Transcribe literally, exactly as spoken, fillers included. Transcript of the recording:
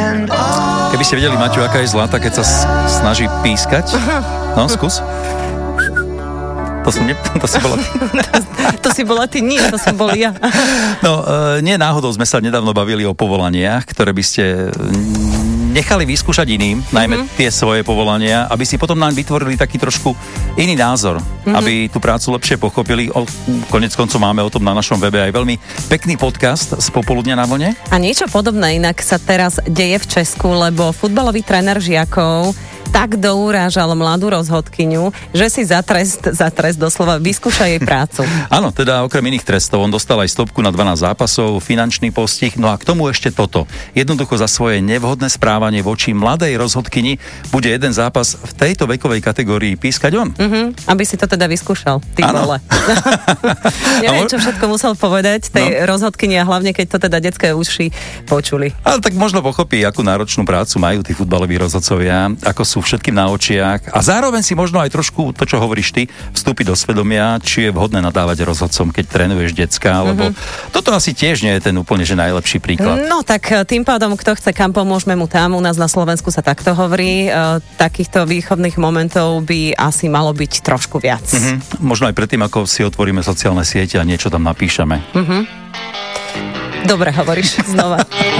Keby ste vedeli, Maťo, aká je zlata, keď sa s- snaží pískať. No, skús. To som ne... To si bola... To si bola ty, nie, to som bol ja. No, e, nie náhodou sme sa nedávno bavili o povolaniach, ktoré by ste nechali vyskúšať iným, najmä mm-hmm. tie svoje povolania, aby si potom nám vytvorili taký trošku iný názor, mm-hmm. aby tú prácu lepšie pochopili. O, konec koncov máme o tom na našom webe aj veľmi pekný podcast z Popoludnia na vlne. A niečo podobné inak sa teraz deje v Česku, lebo futbalový tréner žiakov tak dourážal mladú rozhodkyňu, že si za trest, za trest doslova vyskúša jej prácu. Áno, teda okrem iných trestov, on dostal aj stopku na dvanásť zápasov, finančný postih, no a k tomu ešte toto. Jednoducho za svoje nevhodné správanie voči mladej rozhodkyni bude jeden zápas v tejto vekovej kategórii pískať on. Uh-huh, aby si to teda vyskúšal, ty Áno. vole. Neviem, čo všetko musel povedať tej no. rozhodkyni a hlavne, keď to teda detské uši počuli. Ale tak možno pochopí, akú náročnú prácu majú tí futbaloví rozhodcovia, ako sú všetkým na očiach a zároveň si možno aj trošku to, čo hovoríš ty, vstúpiť do svedomia, či je vhodné nadávať rozhodcom, keď trénuješ decka, lebo mm-hmm. toto asi tiež nie je ten úplne že najlepší príklad. No tak tým pádom, kto chce kam, pomôžeme mu tam. U nás na Slovensku sa takto hovorí. E, takýchto výchovných momentov by asi malo byť trošku viac. Mm-hmm. Možno aj predtým, ako si otvoríme sociálne siete a niečo tam napíšeme. Mm-hmm. Dobre hovoríš znova.